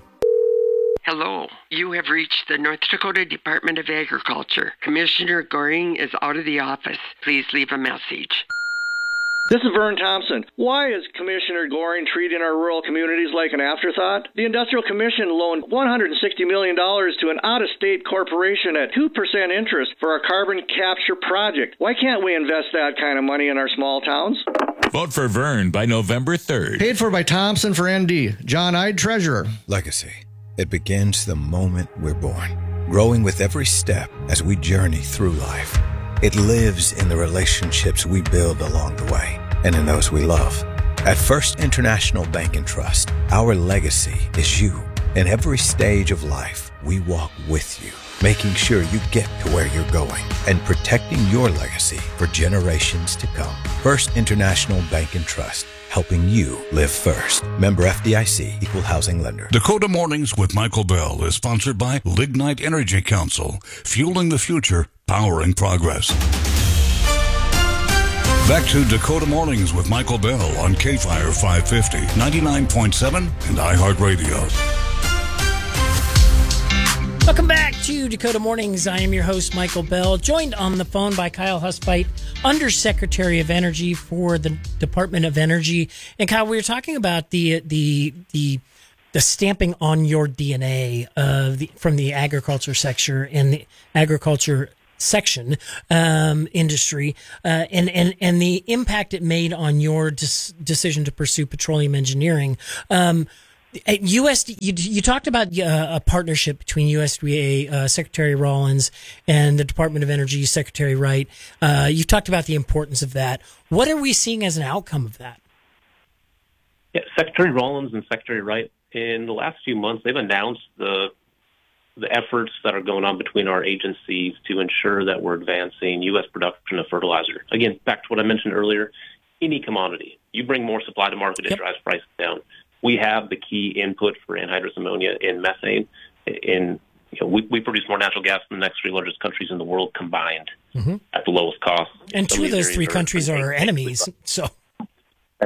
Hello, you have reached the North Dakota Department of Agriculture. Commissioner Goring is out of the office. Please leave a message. This is Vern Thompson. Why is Commissioner Goring treating our rural communities like an afterthought? The Industrial Commission loaned one hundred sixty million dollars to an out-of-state corporation at two percent interest for a carbon capture project. Why can't we invest that kind of money in our small towns? Vote for Vern by November third. Paid for by Thompson for N D. John Ide, Treasurer. Legacy. It begins the moment we're born, growing with every step as we journey through life. It lives in the relationships we build along the way and in those we love. At First International Bank and Trust, our legacy is you. In every stage of life, we walk with you, making sure you get to where you're going and protecting your legacy for generations to come. First International Bank and Trust, helping you live first. Member F D I C, Equal Housing Lender. Dakota Mornings with Michael Bell is sponsored by Lignite Energy Council, fueling the future, powering progress. Back to Dakota Mornings with Michael Bell on K-Fire five fifty, ninety-nine point seven, and iHeartRadio. Welcome back to Dakota Mornings. I am your host, Michael Bell, joined on the phone by Kyle Hustveit, Undersecretary of Energy for the Department of Energy. And Kyle, we were talking about the the the the stamping on your D N A of the, from the agriculture sector and the agriculture section um, industry, uh, and and and the impact it made on your dis- decision to pursue petroleum engineering. Um, At U S D, you, you talked about uh, a partnership between U S D A uh, Secretary Rollins and the Department of Energy Secretary Wright. Uh, you talked about the importance of that. What are we seeing as an outcome of that? Yeah, Secretary Rollins and Secretary Wright, in the last few months, they've announced the the efforts that are going on between our agencies to ensure that we're advancing U S production of fertilizer. Again, back to what I mentioned earlier, any commodity, you bring more supply to market, it yep. drives prices down. We have the key input for anhydrous ammonia in methane. In you know, we, we produce more natural gas than the next three largest countries in the world combined mm-hmm. at the lowest cost. And two of those three countries are our enemies. So, so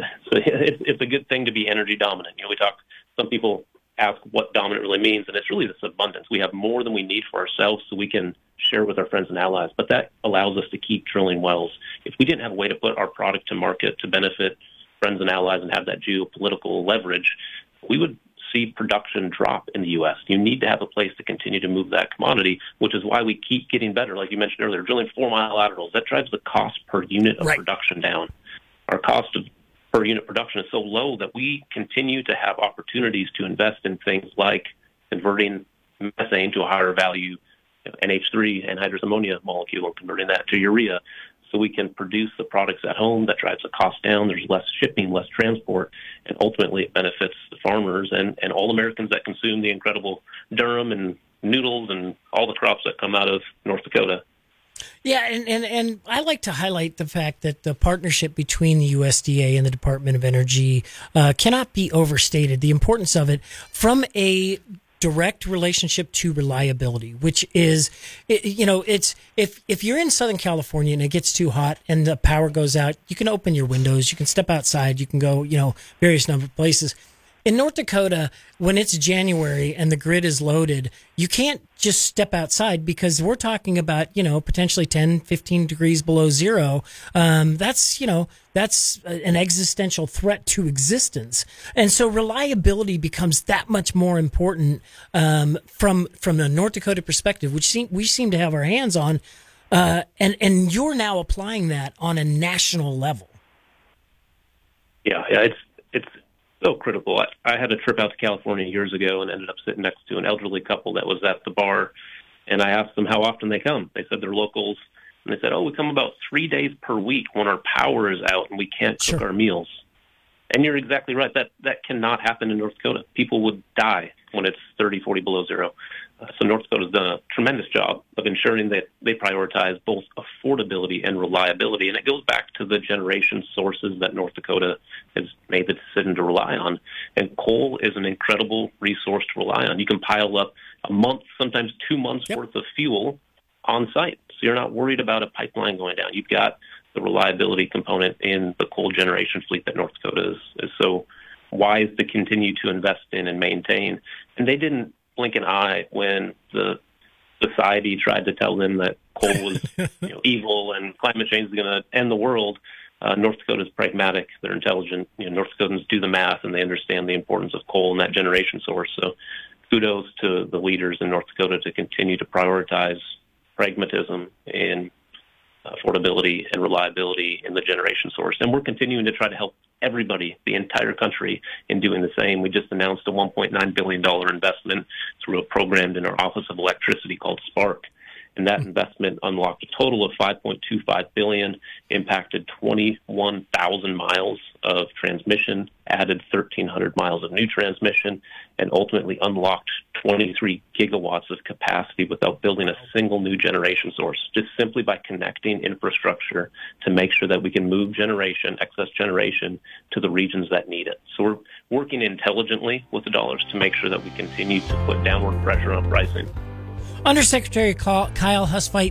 it's, it's a good thing to be energy dominant. You know, we talk. Some people ask what dominant really means, and it's really this abundance. We have more than we need for ourselves, so we can share with our friends and allies. But that allows us to keep drilling wells. If we didn't have a way to put our product to market to benefit friends and allies and have that geopolitical leverage, we would see production drop in the U S. You need to have a place to continue to move that commodity, which is why we keep getting better. Like you mentioned earlier, drilling four-mile laterals, that drives the cost per unit of right. production down. Our cost of, per unit production is so low that we continue to have opportunities to invest in things like converting methane to a higher value N H three, anhydrous ammonia molecule, and converting that to urea, so we can produce the products at home. That drives the cost down. There's less shipping, less transport, and ultimately it benefits the farmers and, and all Americans that consume the incredible durum and noodles and all the crops that come out of North Dakota. Yeah, and, and, and I like to highlight the fact that the partnership between the U S D A and the Department of Energy uh, cannot be overstated. The importance of it from a direct relationship to reliability, which is, you know, it's if if you're in Southern California and it gets too hot and the power goes out, you can open your windows, you can step outside, you can go, you know, various number of places. In North Dakota, when it's January and the grid is loaded, you can't just step outside because we're talking about, you know, potentially ten, fifteen degrees below zero. Um, that's, you know, that's an existential threat to existence. And so reliability becomes that much more important um, from from a North Dakota perspective, which seem, we seem to have our hands on. Uh, and, and you're now applying that on a national level. Yeah, yeah, it's it's so critical. I, I had a trip out to California years ago and ended up sitting next to an elderly couple that was at the bar, and I asked them how often they come. They said they're locals, and they said, oh, we come about three days per week when our power is out and we can't cook sure. our meals. And you're exactly right. That that cannot happen in North Dakota. People would die when it's thirty, forty below zero. Uh, so North Dakota's done a tremendous job of ensuring that they prioritize both affordability and reliability. And it goes back to the generation sources that North Dakota has made the decision to rely on. And coal is an incredible resource to rely on. You can pile up a month, sometimes two months yep. worth of fuel on site. So you're not worried about a pipeline going down. You've got the reliability component in the coal generation fleet that North Dakota is, is so wise to continue to invest in and maintain. And they didn't blink an eye when the society tried to tell them that coal was you know, evil and climate change is going to end the world. Uh, North Dakota is pragmatic. They're intelligent. You know, North Dakotans do the math, and they understand the importance of coal and that generation source. So kudos to the leaders in North Dakota to continue to prioritize pragmatism in affordability and reliability in the generation source. And we're continuing to try to help everybody, the entire country, in doing the same. We just announced a one point nine billion dollars investment through a program in our Office of Electricity called Spark. And that investment unlocked a total of five point two five billion dollars, impacted twenty-one thousand miles of transmission, added thirteen hundred miles of new transmission, and ultimately unlocked twenty-three gigawatts of capacity without building a single new generation source, just simply by connecting infrastructure to make sure that we can move generation, excess generation, to the regions that need it. So we're working intelligently with the dollars to make sure that we continue to put downward pressure on pricing. Undersecretary Kyle Hustveit,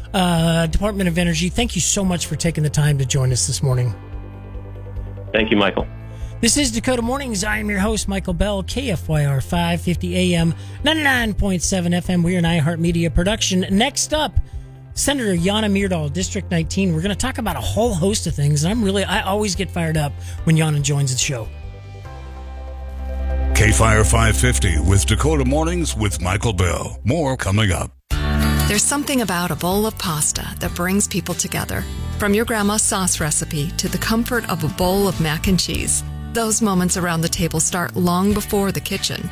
uh, Department of Energy, thank you so much for taking the time to join us this morning. Thank you, Michael. This is Dakota Mornings. I am your host, Michael Bell, K F Y R five fifty A M, ninety-nine point seven F M. We're an iHeartMedia production. Next up, Senator Yana Myrdal, District nineteen. We're going to talk about a whole host of things, and I'm really, I always get fired up when Yana joins the show. K-Fire five fifty with Dakota Mornings with Michael Bell. More coming up. There's something about a bowl of pasta that brings people together. From your grandma's sauce recipe to the comfort of a bowl of mac and cheese. Those moments around the table start long before the kitchen.